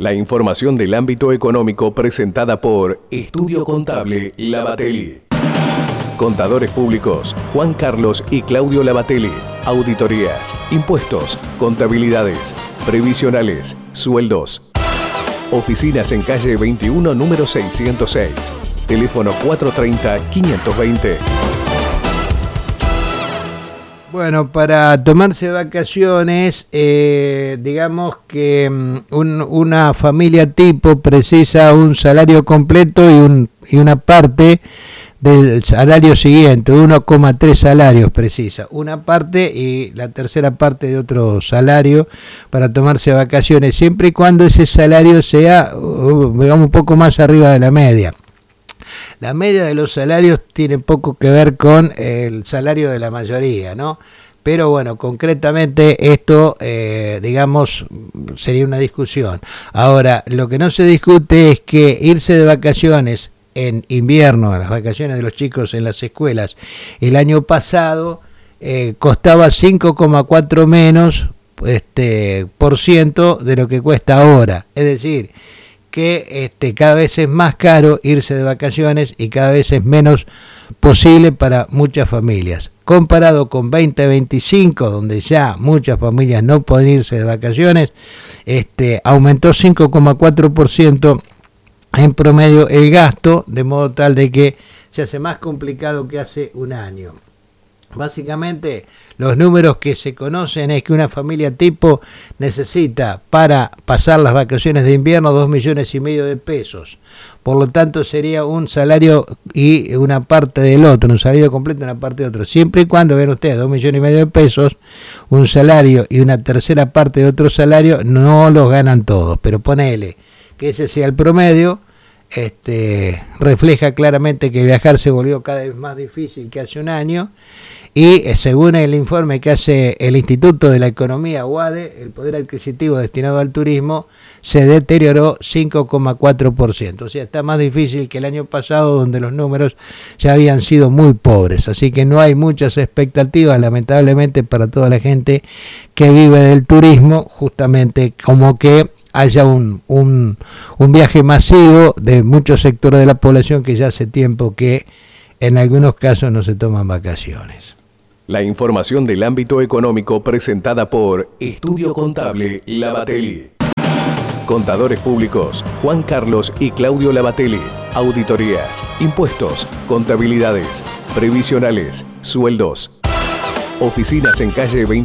La información del ámbito económico presentada por Estudio Contable Lavatelli. Contadores públicos Juan Carlos y Claudio Lavatelli. Auditorías, impuestos, contabilidades, previsionales, sueldos. Oficinas en calle 21, número 606. Teléfono 430-520. Bueno, para tomarse vacaciones, digamos que una familia tipo precisa un salario completo y una parte del salario siguiente, 1,3 salarios precisa. Una parte y la tercera parte de otro salario para tomarse vacaciones, siempre y cuando ese salario sea, digamos, un poco más arriba de la media. La media de los salarios tiene poco que ver con el salario de la mayoría, ¿no? Pero bueno, concretamente esto, digamos, sería una discusión. Ahora, lo que no se discute es que irse de vacaciones en invierno, las vacaciones de los chicos en las escuelas, el año pasado costaba 5,4 menos por ciento de lo que cuesta ahora. Es decir, que cada vez es más caro irse de vacaciones y cada vez es menos posible para muchas familias. Comparado con 2025, donde ya muchas familias no pueden irse de vacaciones, aumentó 5,4% en promedio el gasto, de modo tal de que se hace más complicado que hace un año. Básicamente, los números que se conocen es que una familia tipo necesita para pasar las vacaciones de invierno 2,5 millones de pesos. Por lo tanto, sería un salario y una parte del otro, un salario completo y una parte de otro. Siempre y cuando, ven ustedes, 2,5 millones de pesos, un salario y una tercera parte de otro salario, no los ganan todos. Pero ponele que ese sea el promedio, refleja claramente que viajar se volvió cada vez más difícil que hace un año. Y según el informe que hace el Instituto de la Economía UADE, el poder adquisitivo destinado al turismo se deterioró 5,4%. O sea, está más difícil que el año pasado, donde los números ya habían sido muy pobres. Así que no hay muchas expectativas, lamentablemente, para toda la gente que vive del turismo, justamente como que haya un viaje masivo de muchos sectores de la población que ya hace tiempo que en algunos casos no se toman vacaciones. La información del ámbito económico presentada por Estudio Contable Lavatelli. Contadores públicos Juan Carlos y Claudio Lavatelli. Auditorías, impuestos, contabilidades, previsionales, sueldos. Oficinas en calle 21.